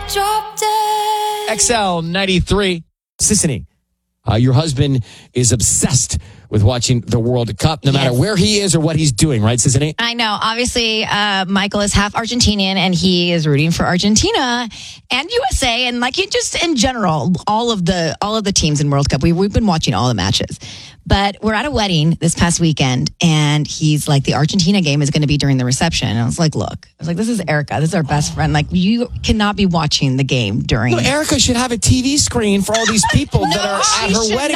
Drop dead. XL 93. Sissany, your husband is obsessed with watching the World Cup, no matter where he is or what he's doing, right, Sissany? I know. Obviously, Michael is half Argentinian, and he is rooting for Argentina and USA, and just in general, all of the teams in World Cup. We've been watching all the matches. But we're at a wedding this past weekend, and he's like, the Argentina game is going to be during the reception. And I was like, this is Erica. This is our best friend. Like, you cannot be watching the game during. No, Erica should have a TV screen for all these people that are at her wedding.